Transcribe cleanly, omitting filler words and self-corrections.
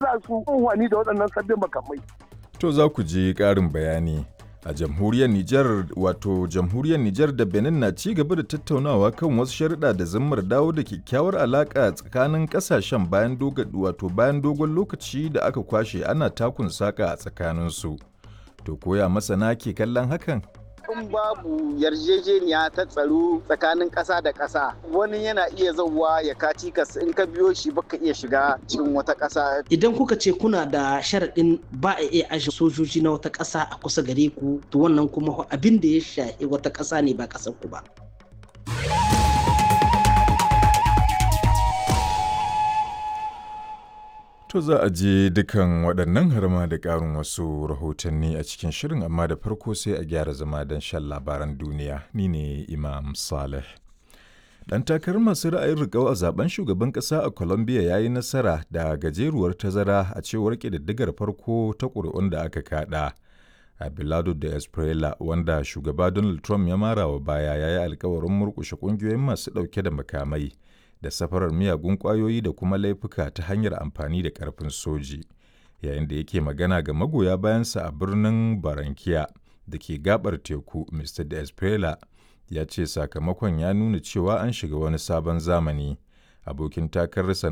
hana su amfani da waɗannan sabbin makamai. To za ku ji ƙarin bayani. A jamhuriyar Nijar da Benin na ci gaba da tattaunawa kan wasu sharuɗa da zimmar dawo da kyakkyawar alaƙa tsakanin ƙasashen bayan dogon lokaci da aka kwashe ana takun saƙa a tsakaninsu. To koya masana ke kallon hakan? In babu yarjejeniya ta tsaro tsakanin ƙasa da ƙasa, wani yana iya zauwa ya kaci kas in ka biyo shi baka iya shiga cikin wata ƙasa. Idan kuka ce kuna da sharaɗin ba a iya ajiye sojoji na wata ƙasa a kusa gare ku, to wannan kuma abin da ya shafi wata ƙasa ne ba ƙasar ku ba. To za a je dukan waɗannan harma da ƙarin wasu rahotanni a cikin shirin, amma da farko sai a gyara zama don shan labaran duniya. Ni ne Imam Saleh. Ɗan takarar masu ra'ayin riƙau a zaben shugaban ƙasa a Colombia ya yi nasara da gajeruwar tazara a cewar ƙididdigar farko ta ƙuri'un da aka kaɗa. Abelardo da Espriella, wanda shugaba Donald Trump ya mara wa baya, ya yi alkawarin murƙushe ƙungiyoyin masu ɗauke da makamai da safarar miyagun ƙwayoyi da kuma laifuka ta hanyar amfani da ƙarfin soji. Yayin da yake magana ga magoya bayansa a birnin Barranquilla da ke gabar teku, Mr. de Espriella ya ce sakamakon ya nuna cewa an shiga wani sabon zamani. Abokin takararsa